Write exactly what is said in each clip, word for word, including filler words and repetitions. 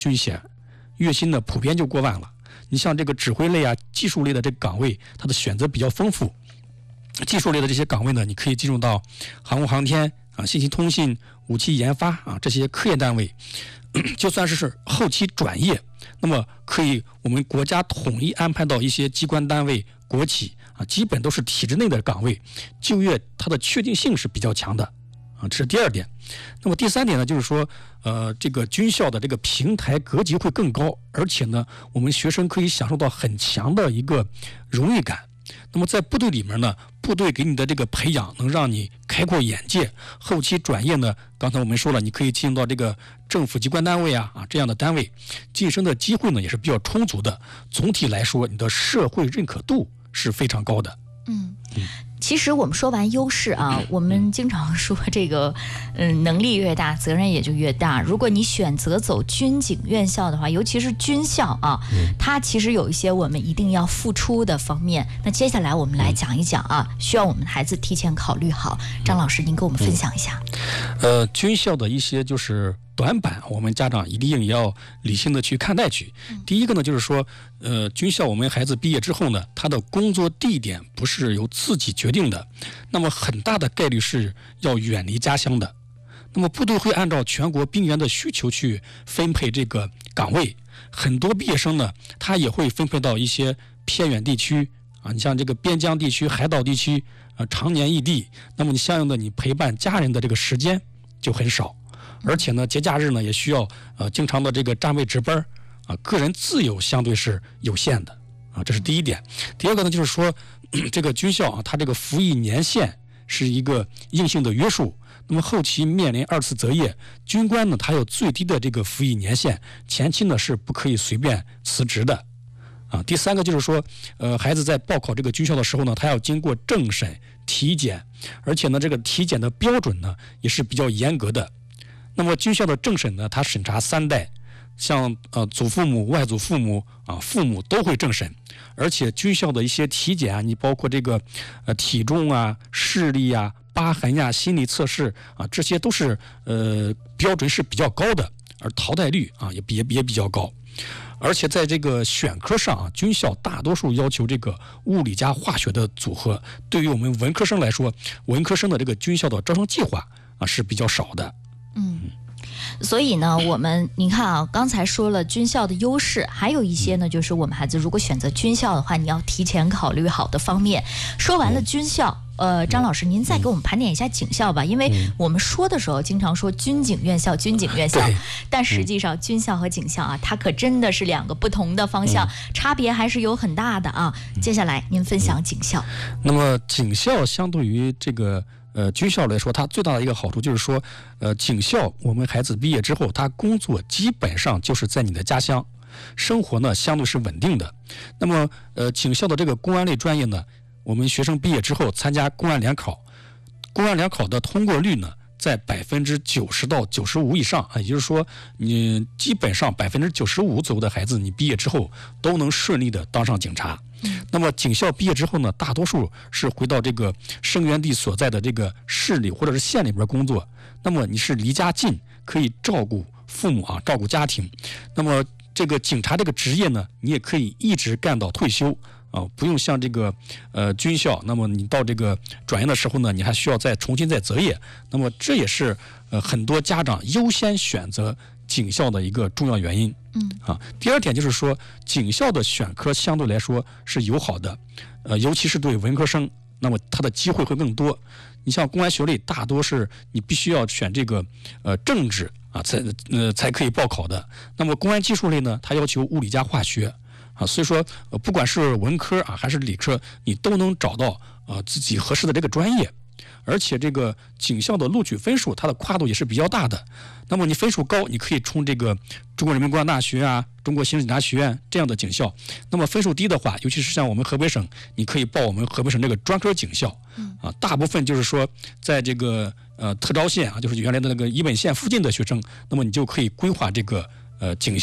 军衔，月薪呢普遍就过万了。你像这个指挥类啊、技术类的这个岗位，它的选择比较丰富。技术类的这些岗位呢，你可以进入到航空航天啊、信息通信、武器研发啊这些科研单位。就算是是后期转业，那么可以我们国家统一安排到一些机关单位、国企啊，基本都是体制内的岗位，就业它的确定性是比较强的啊，这是第二点。那么第三点呢，就是说，呃，这个军校的这个平台格局会更高，而且呢，我们学生可以享受到很强的一个荣誉感。那么在部队里面呢，部队给你的这个培养能让你开阔眼界，后期转业呢，刚才我们说了，你可以进入到这个政府机关单位啊啊这样的单位，晋升的机会呢也是比较充足的。总体来说，你的社会认可度是非常高的。 嗯。其实我们说完优势啊，我们经常说这个，嗯，能力越大，责任也就越大。如果你选择走军警院校的话，尤其是军校啊，它其实有一些我们一定要付出的方面。那接下来我们来讲一讲啊，需要我们的孩子提前考虑好。张老师，您给我们分享一下。 呃，军校的一些就是短板，我们家长一定也要理性的去看待去。第一个呢，就是说，呃，军校我们孩子毕业之后呢，他的工作地点不是由自己决定的，那么很大的概率是要远离家乡的。那么部队会按照全国兵员的需求去分配这个岗位，很多毕业生呢，他也会分配到一些偏远地区啊，你像这个边疆地区、海岛地区啊，常年异地，那么你相应的你陪伴家人的这个时间就很少。而且呢，节假日呢也需要呃经常的这个站位值班啊，个人自由相对是有限的啊，这是第一点。第二个呢，就是说这个军校啊，它这个服役年限是一个硬性的约束。那么后期面临二次择业，军官呢他有最低的这个服役年限，前期呢是不可以随便辞职的啊。第三个就是说，呃，孩子在报考这个军校的时候呢，他要经过政审、体检，而且呢这个体检的标准呢也是比较严格的。那么军校的政审呢，它审查三代，像呃祖父母、外祖父母啊、父母都会政审，而且军校的一些体检啊，你包括这个呃体重啊、视力啊、疤痕呀、心理测试啊，这些都是呃标准是比较高的，而淘汰率啊也也也比较高。而且在这个选科上啊，军校大多数要求这个物理加化学的组合，对于我们文科生来说，文科生的这个军校的招生计划啊是比较少的。 嗯，所以呢，我们您看啊，刚才说了军校的优势，还有一些呢，就是我们孩子如果选择军校的话，你要提前考虑好的方面。说完了军校，呃，张老师，您再给我们盘点一下警校吧，因为我们说的时候经常说军警院校、军警院校，但实际上军校和警校啊，它可真的是两个不同的方向，差别还是有很大的啊。接下来您分享警校。 那么警校相对于这个。呃，军校来说，它最大的一个好处就是说，呃，警校我们孩子毕业之后，他工作基本上就是在你的家乡，生活呢相对是稳定的。那么，呃，警校的这个公安类专业呢，我们学生毕业之后参加公安联考，公安联考的通过率呢在百分之九十到九十五以上啊，也就是说，你基本上百分之九十五左右的孩子，你毕业之后都能顺利的当上警察。那么警校毕业之后呢，大多数是回到这个生源地所在的这个市里或者是县里边工作。那么你是离家近，可以照顾父母啊，照顾家庭。那么这个警察这个职业呢，你也可以一直干到退休啊，不用像这个呃军校，那么你到这个转业的时候呢，你还需要再重新再择业。那么这也是呃很多家长优先选择警校的一个重要原因。嗯啊，第二点就是说，警校的选科相对来说是友好的，呃，尤其是对文科生，那么他的机会会更多。你像公安学类，大多是你必须要选这个呃政治啊，才呃才可以报考的。那么公安技术类呢，它要求物理加化学啊，所以说呃不管是文科啊还是理科，你都能找到呃自己合适的这个专业。而且这个警校的录取分数，它的跨度也是比较大的。那么你分数高，你可以冲这个中国人民公安大学啊、中国刑事警察学院这样的警校。那么分数低的话，尤其是像我们河北省，你可以报我们河北省这个专科警校。啊，大部分就是说，在这个呃特招县啊，就是原来的那个一本线附近的学生，那么你就可以规划这个呃警校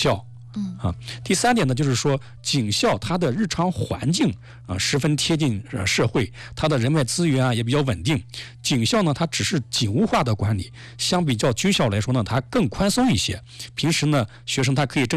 嗯啊，第三点呢，就是说警校它的日常环境啊十分贴近呃社会，它的人脉资源啊也比较稳定。警校呢，它只是警务化的管理，相比较军校来说呢，它更宽松一些。平时呢，学生他可以正